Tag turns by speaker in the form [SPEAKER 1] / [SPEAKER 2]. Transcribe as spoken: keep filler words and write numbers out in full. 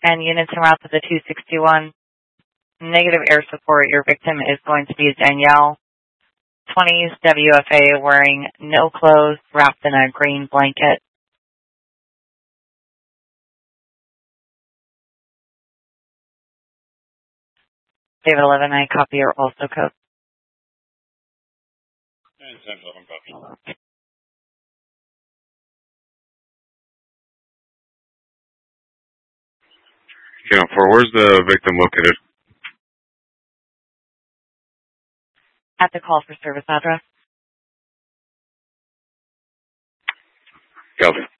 [SPEAKER 1] and units en route to the two sixty-one. Negative air support. Your victim is going to be Danielle, twenties, W F A, wearing no clothes, wrapped in a green blanket. David eleven, I copy your also code.
[SPEAKER 2] And ten eleven, copy. Okay, for where's the victim located?
[SPEAKER 1] At the call for service address.
[SPEAKER 2] Copy.